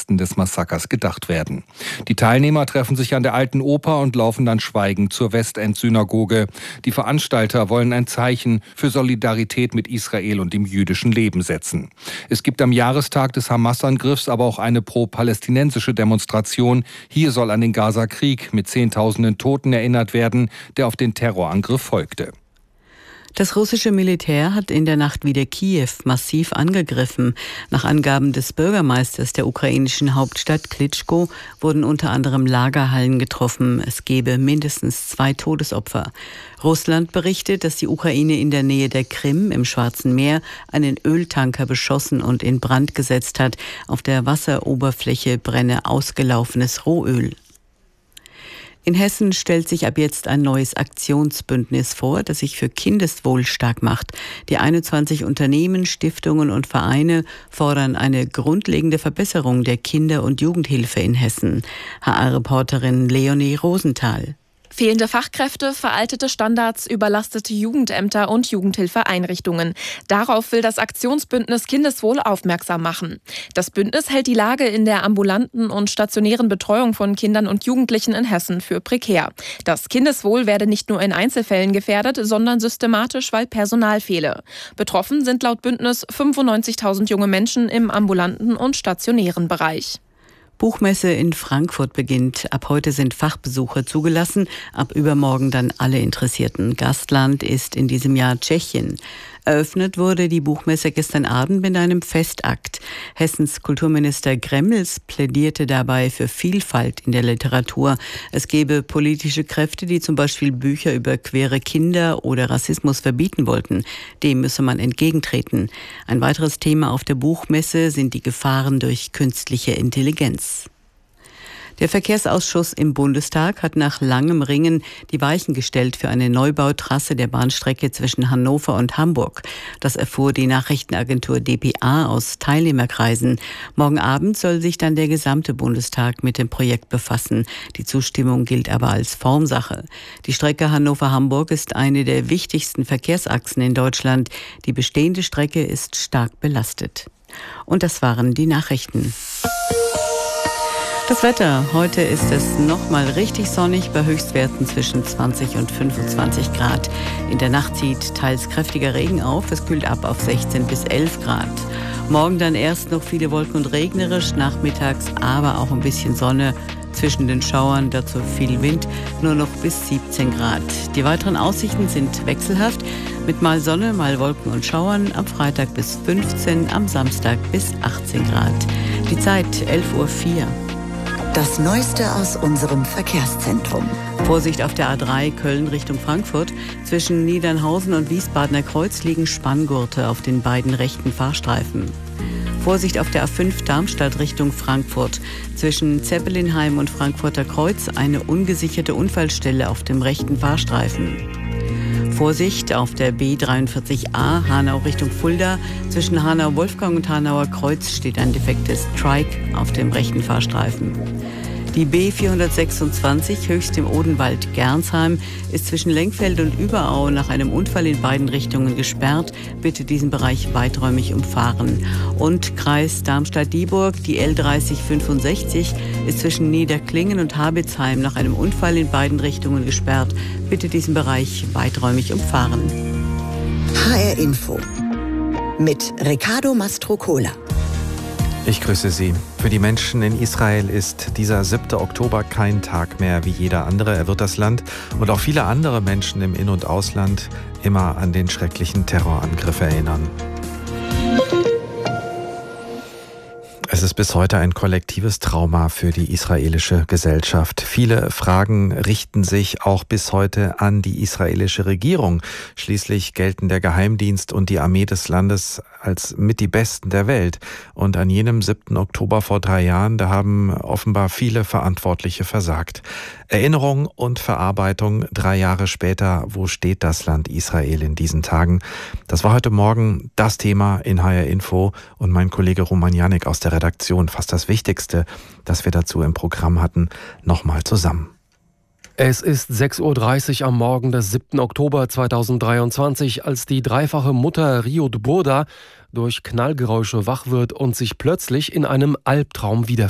Überlebenden des Massakers gedacht werden. Die Teilnehmer treffen sich an der Alten Oper und laufen dann schweigend zur Westend-Synagoge. Die Veranstalter wollen ein Zeichen für Solidarität mit Israel und dem jüdischen Leben setzen. Es gibt am Jahrestag des Hamas-Angriffs aber auch eine pro-palästinensische Demonstration. Hier soll an den Gaza-Krieg mit Zehntausenden Toten erinnert werden, der auf den Terrorangriff folgte. Das russische Militär hat in der Nacht wieder Kiew massiv angegriffen. Nach Angaben des Bürgermeisters der ukrainischen Hauptstadt Klitschko wurden unter anderem Lagerhallen getroffen. Es gebe mindestens 2 Todesopfer. Russland berichtet, dass die Ukraine in der Nähe der Krim im Schwarzen Meer einen Öltanker beschossen und in Brand gesetzt hat. Auf der Wasseroberfläche brenne ausgelaufenes Rohöl. In Hessen stellt sich ab jetzt ein neues Aktionsbündnis vor, das sich für Kindeswohl stark macht. Die 21 Unternehmen, Stiftungen und Vereine fordern eine grundlegende Verbesserung der Kinder- und Jugendhilfe in Hessen. HR-Reporterin Leonie Rosenthal. Fehlende Fachkräfte, veraltete Standards, überlastete Jugendämter und Jugendhilfeeinrichtungen. Darauf will das Aktionsbündnis Kindeswohl aufmerksam machen. Das Bündnis hält die Lage in der ambulanten und stationären Betreuung von Kindern und Jugendlichen in Hessen für prekär. Das Kindeswohl werde nicht nur in Einzelfällen gefährdet, sondern systematisch, weil Personal fehle. Betroffen sind laut Bündnis 95.000 junge Menschen im ambulanten und stationären Bereich. Buchmesse in Frankfurt beginnt. Ab heute sind Fachbesucher zugelassen, ab übermorgen dann alle Interessierten. Gastland ist in diesem Jahr Tschechien. Eröffnet wurde die Buchmesse gestern Abend mit einem Festakt. Hessens Kulturminister Gremmels plädierte dabei für Vielfalt in der Literatur. Es gebe politische Kräfte, die zum Beispiel Bücher über queere Kinder oder Rassismus verbieten wollten. Dem müsse man entgegentreten. Ein weiteres Thema auf der Buchmesse sind die Gefahren durch künstliche Intelligenz. Der Verkehrsausschuss im Bundestag hat nach langem Ringen die Weichen gestellt für eine Neubautrasse der Bahnstrecke zwischen Hannover und Hamburg. Das erfuhr die Nachrichtenagentur dpa aus Teilnehmerkreisen. Morgen Abend soll sich dann der gesamte Bundestag mit dem Projekt befassen. Die Zustimmung gilt aber als Formsache. Die Strecke Hannover-Hamburg ist eine der wichtigsten Verkehrsachsen in Deutschland. Die bestehende Strecke ist stark belastet. Und das waren die Nachrichten. Das Wetter. Heute ist es nochmal richtig sonnig bei Höchstwerten zwischen 20 und 25 Grad. In der Nacht zieht teils kräftiger Regen auf. Es kühlt ab auf 16 bis 11 Grad. Morgen dann erst noch viele Wolken und regnerisch, nachmittags aber auch ein bisschen Sonne. Zwischen den Schauern dazu viel Wind, nur noch bis 17 Grad. Die weiteren Aussichten sind wechselhaft mit mal Sonne, mal Wolken und Schauern. Am Freitag bis 15, am Samstag bis 18 Grad. Die Zeit 11:04 Uhr. Das Neueste aus unserem Verkehrszentrum. Vorsicht auf der A3 Köln Richtung Frankfurt. Zwischen Niedernhausen und Wiesbadener Kreuz liegen Spanngurte auf den beiden rechten Fahrstreifen. Vorsicht auf der A5 Darmstadt Richtung Frankfurt. Zwischen Zeppelinheim und Frankfurter Kreuz eine ungesicherte Unfallstelle auf dem rechten Fahrstreifen. Vorsicht auf der B43a Hanau Richtung Fulda. Zwischen Hanau-Wolfgang und Hanauer Kreuz steht ein defektes Trike auf dem rechten Fahrstreifen. Die B426 Höchst im Odenwald Gernsheim ist zwischen Lenkfeld und Überau nach einem Unfall in beiden Richtungen gesperrt. Bitte diesen Bereich weiträumig umfahren. Und Kreis Darmstadt-Dieburg, die L3065 ist zwischen Niederklingen und Habitzheim nach einem Unfall in beiden Richtungen gesperrt. Bitte diesen Bereich weiträumig umfahren. HR Info mit Ricardo Mastrocola. Ich grüße Sie. Für die Menschen in Israel ist dieser 7. Oktober kein Tag mehr wie jeder andere. Er wird das Land und auch viele andere Menschen im In- und Ausland immer an den schrecklichen Terrorangriff erinnern. Es ist bis heute ein kollektives Trauma für die israelische Gesellschaft. Viele Fragen richten sich auch bis heute an die israelische Regierung. Schließlich gelten der Geheimdienst und die Armee des Landes als mit die Besten der Welt. Und an jenem 7. Oktober vor 3 Jahren, da haben offenbar viele Verantwortliche versagt. Erinnerung und Verarbeitung 3 Jahre später, wo steht das Land Israel in diesen Tagen? Das war heute Morgen das Thema in HR Info und mein Kollege Roman Janik aus der Redaktion fasst das Wichtigste, das wir dazu im Programm hatten, nochmal zusammen. Es ist 6:30 Uhr am Morgen des 7. Oktober 2023, als die dreifache Mutter Riot Burda durch Knallgeräusche wach wird und sich plötzlich in einem Albtraum wiederfindet.